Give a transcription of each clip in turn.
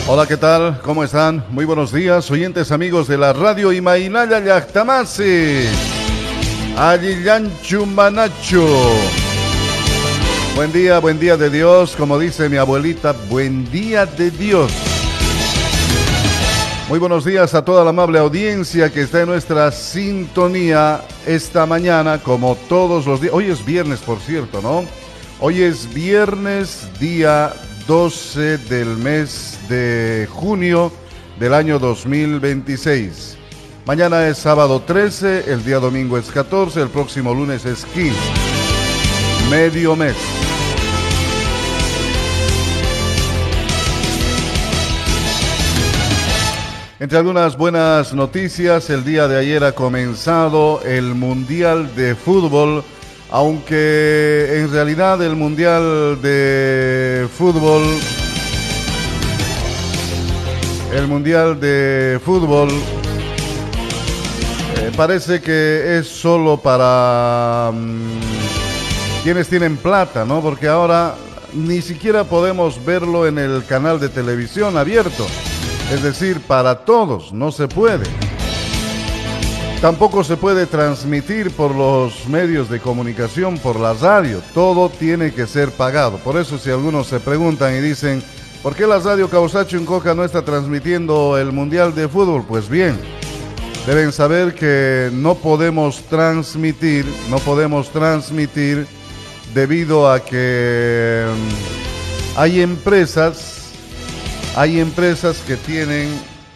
Hola, ¿qué tal? ¿Cómo están? Muy buenos días, oyentes amigos de la radio Imainaya Yachtamasi. Alillanchu Manacho. Buen día de Dios, como dice mi abuelita, buen día de Dios. Muy buenos días a toda la amable audiencia que está en nuestra sintonía esta mañana, como todos los días. Hoy es viernes, por cierto, ¿no? Hoy es viernes, día 12 del mes de junio del año 2026. Mañana es sábado 13, el día domingo es 14, el próximo lunes es 15. Medio mes. Entre algunas buenas noticias, el día de ayer ha comenzado el Mundial de Fútbol, aunque en realidad el Mundial de Fútbol parece que es solo para quienes tienen plata, ¿no? Porque ahora ni siquiera podemos verlo en el canal de televisión abierto. Es decir, para todos, no se puede. Tampoco se puede transmitir por los medios de comunicación, por la radio. Todo tiene que ser pagado. Por eso, si algunos se preguntan y dicen, ¿por qué la radio Causacho en Coca no está transmitiendo el Mundial de Fútbol? Pues bien, deben saber que no podemos transmitir debido a que hay empresas que tienen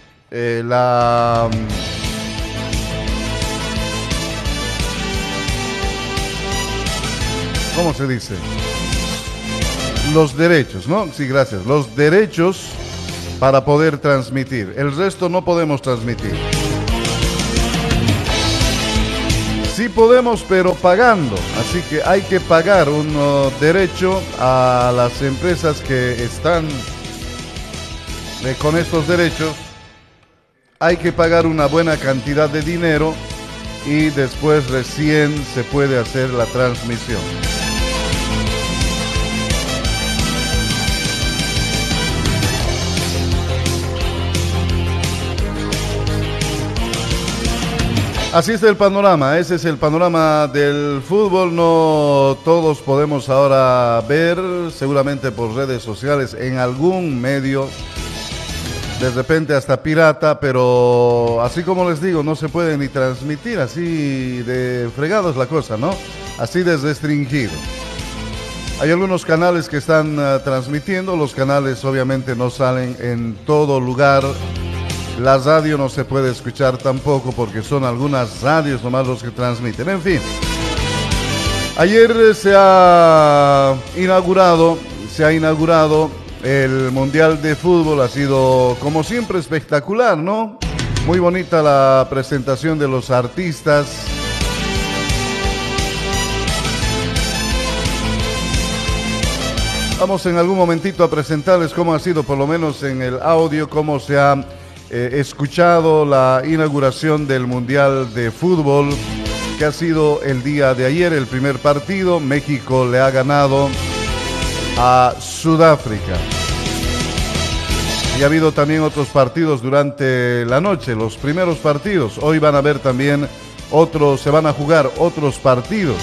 ¿cómo se dice? Los derechos, ¿no? Sí, gracias. Los derechos para poder transmitir. El resto no podemos transmitir. Sí podemos, pero pagando. Así que hay que pagar un derecho a las empresas que están con estos derechos. Hay que pagar una buena cantidad de dinero y después recién se puede hacer la transmisión. Así está el panorama, ese es el panorama del fútbol. No todos podemos ahora ver, seguramente por redes sociales, en algún medio, de repente hasta pirata, pero así como les digo, no se puede ni transmitir, así de fregado es la cosa, ¿no? Así de restringido. Hay algunos canales que están transmitiendo, los canales obviamente no salen en todo lugar. La radio no se puede escuchar tampoco porque son algunas radios nomás los que transmiten. En fin, ayer se ha inaugurado el Mundial de Fútbol. Ha sido como siempre espectacular, ¿no? Muy bonita la presentación de los artistas. Vamos en algún momentito a presentarles cómo ha sido, por lo menos en el audio, cómo se ha escuchado la inauguración del Mundial de Fútbol, que ha sido el día de ayer, el primer partido. México le ha ganado a Sudáfrica. Y ha habido también otros partidos durante la noche, los primeros partidos. Hoy van a haber también se van a jugar otros partidos.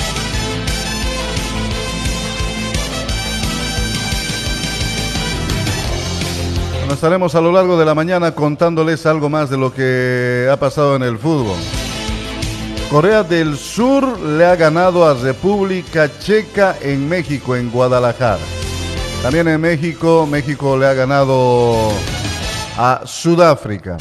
Estaremos a lo largo de la mañana contándoles algo más de lo que ha pasado en el fútbol. Corea del Sur le ha ganado a República Checa en México, en Guadalajara. También en México le ha ganado a Sudáfrica.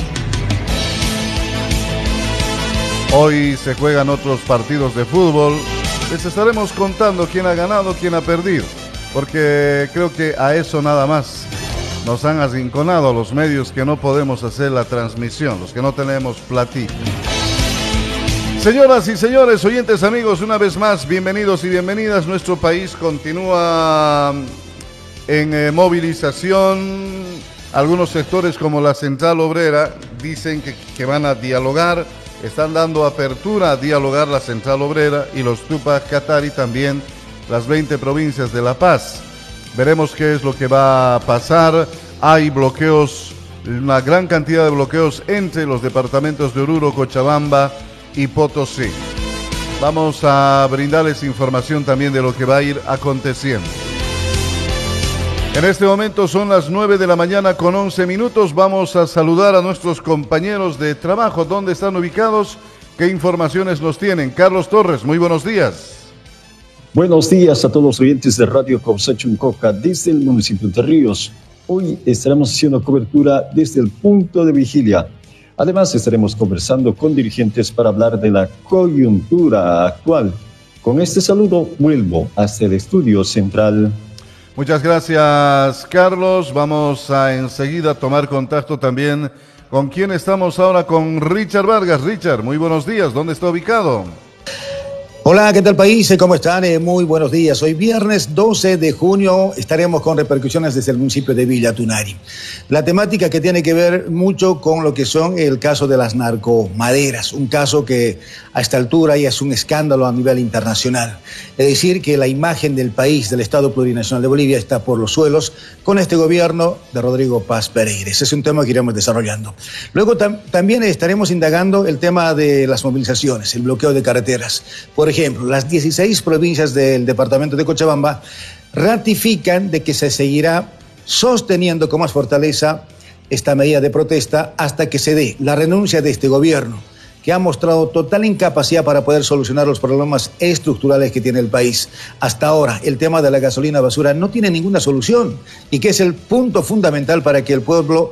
Hoy se juegan otros partidos de fútbol. Les estaremos contando quién ha ganado, quién ha perdido, porque creo que a eso nada más nos han arrinconado a los medios que no podemos hacer la transmisión, los que no tenemos platita. Señoras y señores, oyentes amigos, una vez más, bienvenidos y bienvenidas. Nuestro país continúa en movilización. Algunos sectores como la Central Obrera dicen que van a dialogar, están dando apertura a dialogar la Central Obrera y los Tupac Katari, también las 20 provincias de La Paz. Veremos qué es lo que va a pasar. hay bloqueos, una gran cantidad de bloqueos entre los departamentos de Oruro, Cochabamba y Potosí. Vamos a brindarles información también de lo que va a ir aconteciendo. En este momento son las 9 de la mañana con 11 minutos. Vamos a saludar a nuestros compañeros de trabajo. ¿Dónde están ubicados? ¿Qué informaciones nos tienen? Carlos Torres, muy buenos días. Buenos días a todos los oyentes de Radio Coxachuncoca desde el municipio de Ríos. Hoy estaremos haciendo cobertura desde el punto de vigilia. Además, estaremos conversando con dirigentes para hablar de la coyuntura actual. Con este saludo, vuelvo hasta el estudio central. Muchas gracias, Carlos. Vamos a enseguida tomar contacto también con quien estamos ahora, con Richard Vargas. Richard, muy buenos días. ¿Dónde está ubicado? Hola, ¿qué tal país? ¿Cómo están? Muy buenos días. Hoy viernes 12 de junio estaremos con repercusiones desde el municipio de Villa Tunari. La temática que tiene que ver mucho con lo que son el caso de las narcomaderas, un caso que a esta altura ya es un escándalo a nivel internacional. Es decir, que la imagen del país, del Estado Plurinacional de Bolivia, está por los suelos con este gobierno de Rodrigo Paz Pereira. Ese es un tema que iremos desarrollando. Luego también estaremos indagando el tema de las movilizaciones, el bloqueo de carreteras. Por ejemplo, las 16 provincias del departamento de Cochabamba ratifican de que se seguirá sosteniendo con más fortaleza esta medida de protesta hasta que se dé la renuncia de este gobierno, que ha mostrado total incapacidad para poder solucionar los problemas estructurales que tiene el país. Hasta ahora, el tema de la gasolina basura no tiene ninguna solución y que es el punto fundamental para que el pueblo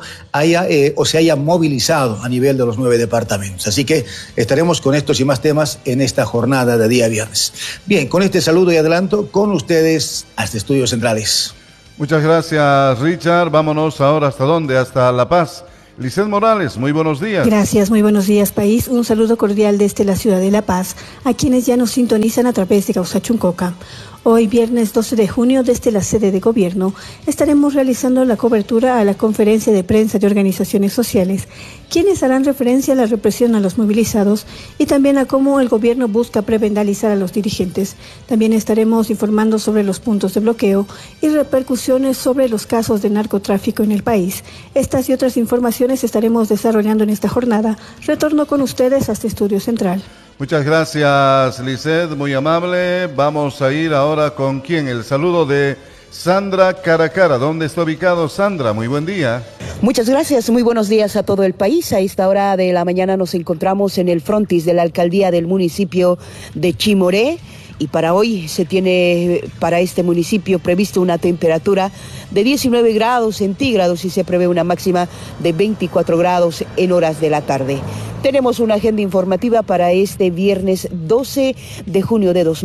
se haya movilizado a nivel de los 9 departamentos. Así que estaremos con estos y más temas en esta jornada de día viernes. Bien, con este saludo y adelanto con ustedes hasta Estudios Centrales. Muchas gracias, Richard. Vámonos ahora, ¿hasta dónde? Hasta La Paz. Lisset Morales, muy buenos días. Gracias, muy buenos días, país. Un saludo cordial desde la ciudad de La Paz, a quienes ya nos sintonizan a través de Coxachuncoca. Hoy, viernes 12 de junio, desde la sede de gobierno, estaremos realizando la cobertura a la conferencia de prensa de organizaciones sociales, quienes harán referencia a la represión a los movilizados y también a cómo el gobierno busca prevendalizar a los dirigentes. También estaremos informando sobre los puntos de bloqueo y repercusiones sobre los casos de narcotráfico en el país. Estas y otras informaciones estaremos desarrollando en esta jornada. Retorno con ustedes hasta Estudio Central. Muchas gracias, Lisset, muy amable. Vamos a ir ahora con quién. El saludo de Sandra Caracara. ¿Dónde está ubicado, Sandra? Muy buen día. Muchas gracias, muy buenos días a todo el país. A esta hora de la mañana nos encontramos en el frontis de la alcaldía del municipio de Chimoré. Y para hoy se tiene para este municipio previsto una temperatura de 19 grados centígrados y se prevé una máxima de 24 grados en horas de la tarde. Tenemos una agenda informativa para este viernes 12 de junio de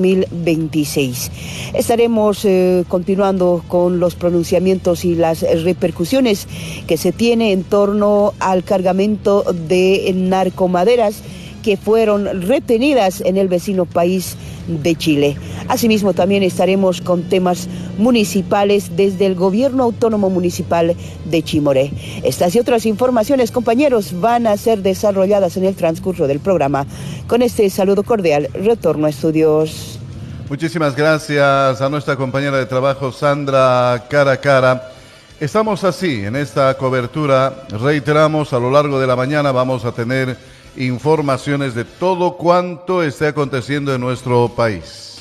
2026. Estaremos continuando con los pronunciamientos y las repercusiones que se tiene en torno al cargamento de narcomaderas que fueron retenidas en el vecino país de Chile. Asimismo, también estaremos con temas municipales desde el Gobierno Autónomo Municipal de Chimoré. Estas y otras informaciones, compañeros, van a ser desarrolladas en el transcurso del programa. Con este saludo cordial, retorno a estudios. Muchísimas gracias a nuestra compañera de trabajo, Sandra Caracara. Estamos así, en esta cobertura, reiteramos, a lo largo de la mañana vamos a tener informaciones de todo cuanto esté aconteciendo en nuestro país.